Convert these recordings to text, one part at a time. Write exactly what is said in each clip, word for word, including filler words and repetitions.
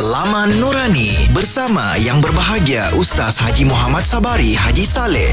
Laman Nurani bersama yang berbahagia Ustaz Haji Muhammad Sabari Haji Saleh.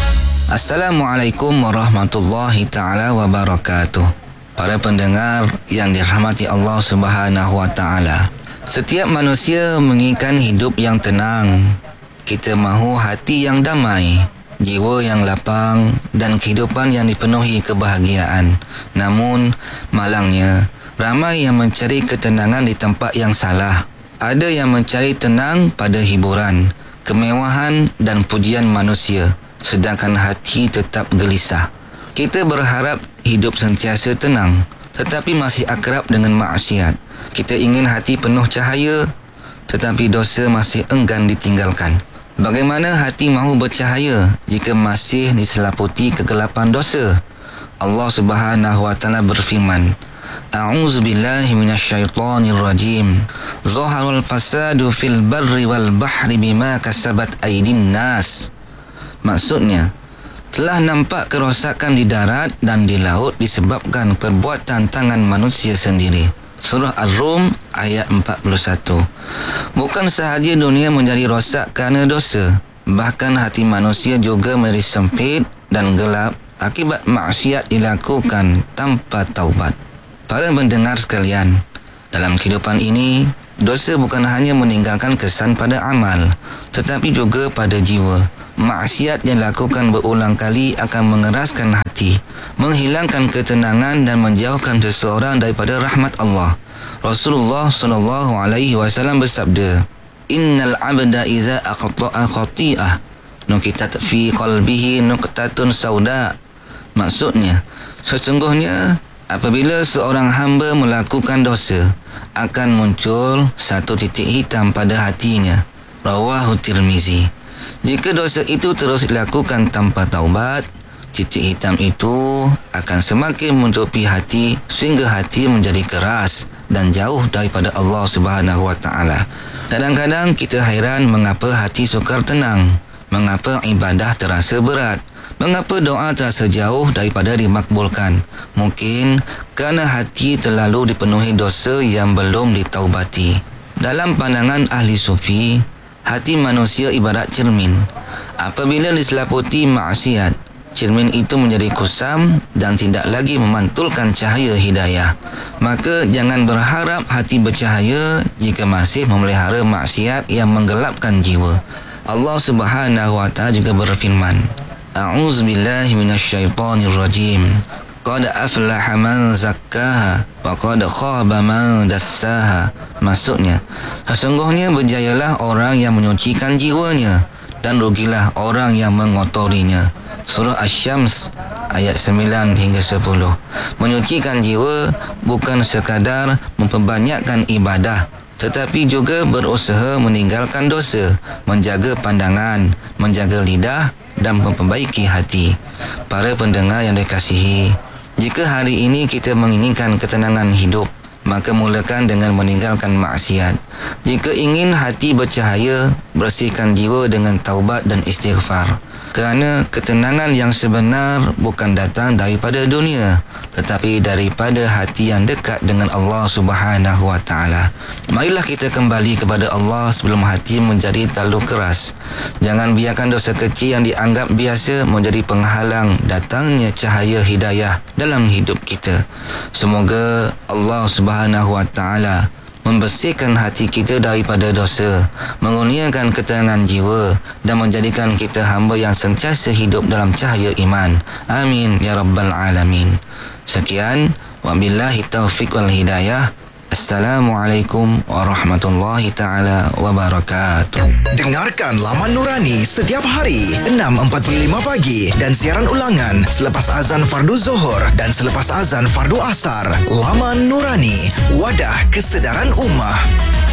Assalamualaikum warahmatullahi ta'ala wabarakatuh. Para pendengar yang dirahmati Allah Subhanahu wa ta'ala, setiap manusia menginginkan hidup yang tenang. Kita mahu hati yang damai, jiwa yang lapang dan kehidupan yang dipenuhi kebahagiaan. Namun, malangnya, ramai yang mencari ketenangan di tempat yang salah. Ada yang mencari tenang pada hiburan, kemewahan dan pujian manusia, sedangkan hati tetap gelisah. Kita berharap hidup sentiasa tenang, tetapi masih akrab dengan maksiat. Kita ingin hati penuh cahaya, tetapi dosa masih enggan ditinggalkan. Bagaimana hati mahu bercahaya jika masih diselaputi kegelapan dosa? Allah Subhanahu wa taala berfirman, A'udzu billahi minasyaitonir rajim. Zaharul fasadu fil barri wal bahri bima kasabat aydin nas. Maksudnya, telah nampak kerosakan di darat dan di laut disebabkan perbuatan tangan manusia sendiri. Surah Ar-Rum ayat empat puluh satu. Bukan sahaja dunia menjadi rosak kerana dosa, bahkan hati manusia juga menjadi sempit dan gelap akibat maksiat dilakukan tanpa taubat. Para pendengar sekalian, dalam kehidupan ini, dosa bukan hanya meninggalkan kesan pada amal, tetapi juga pada jiwa. Maksiat yang dilakukan berulang kali akan mengeraskan hati, menghilangkan ketenangan dan menjauhkan seseorang daripada rahmat Allah. Rasulullah sallallahu alaihi wasallam bersabda, Innal abda iza akhta'a khati'ah nukitat fi qalbihi nuqtatun sauda. Maksudnya, sesungguhnya apabila seorang hamba melakukan dosa, akan muncul satu titik hitam pada hatinya. Rawahu Tirmizi. Jika dosa itu terus dilakukan tanpa taubat, titik hitam itu akan semakin menutupi hati sehingga hati menjadi keras dan jauh daripada Allah Subhanahu wa taala. Kadang-kadang kita hairan mengapa hati sukar tenang, mengapa ibadah terasa berat, mengapa doa terasa jauh daripada dimakbulkan. Mungkin kerana hati terlalu dipenuhi dosa yang belum ditaubati. Dalam pandangan ahli sufi, hati manusia ibarat cermin. Apabila diselaputi maksiat, cermin itu menjadi kusam dan tidak lagi memantulkan cahaya hidayah. Maka jangan berharap hati bercahaya jika masih memelihara maksiat yang menggelapkan jiwa. Allah Subhanahu wa taala juga berfirman, A'udzu billahi minasyaitonir rajim. Qad aflaha man zakkaha wa qad khaba man dassaha. Maksudnya, sesungguhnya berjayalah orang yang menyucikan jiwanya dan rugilah orang yang mengotorinya. Surah Asy-Syams ayat sembilan hingga sepuluh. Menyucikan jiwa bukan sekadar memperbanyakkan ibadah, tetapi juga berusaha meninggalkan dosa, menjaga pandangan, menjaga lidah dan memperbaiki hati. Para pendengar yang dikasihi, jika hari ini kita menginginkan ketenangan hidup, maka mulakan dengan meninggalkan maksiat. Jika ingin hati bercahaya, bersihkan jiwa dengan taubat dan istighfar. Kerana ketenangan yang sebenar bukan datang daripada dunia, tetapi daripada hati yang dekat dengan Allah Subhanahu wa taala. Marilah kita kembali kepada Allah sebelum hati menjadi terlalu keras. Jangan biarkan dosa kecil yang dianggap biasa menjadi penghalang datangnya cahaya hidayah dalam hidup kita. Semoga Allah Subhanahu wa taala membersihkan hati kita daripada dosa, mengurniakan ketenangan jiwa dan menjadikan kita hamba yang sentiasa hidup dalam cahaya iman. Amin ya rabbal alamin. Sekian, wabillahi taufiq wal hidayah. Assalamualaikum warahmatullahi ta'ala wabarakatuh. Dengarkan Laman Nurani setiap hari enam empat puluh lima pagi dan siaran ulangan selepas azan fardu Zuhur dan selepas azan fardu Asar. Laman Nurani, wadah kesedaran ummah.